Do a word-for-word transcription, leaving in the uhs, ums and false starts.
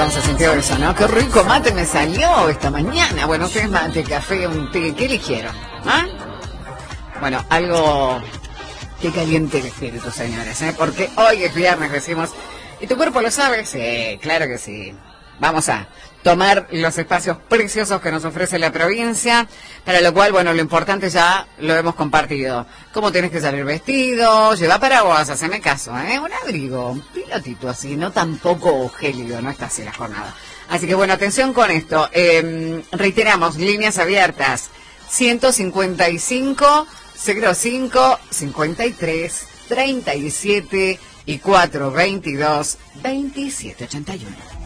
vamos a sentir eso, ¿no? Qué rico mate me salió esta mañana. Bueno, ustedes mate, café, un té, ¿qué eligieron? ¿Ah? Bueno, algo que caliente el espíritu, señores, ¿eh? Porque hoy es viernes, decimos, ¿y tu cuerpo lo sabe? Sí, claro que sí. Vamos a tomar los espacios preciosos que nos ofrece la provincia, para lo cual, bueno, lo importante ya lo hemos compartido. Cómo tienes que salir vestido, lleva paraguas, haceme caso, ¿eh? Un abrigo, un pilotito así, no tampoco gélido, no está así la jornada. Así que, bueno, atención con esto. Eh, reiteramos, líneas abiertas, ciento cincuenta y cinco, cero cinco, cincuenta y tres, treinta y siete y cuatro veintidós, veintisiete ochenta y uno.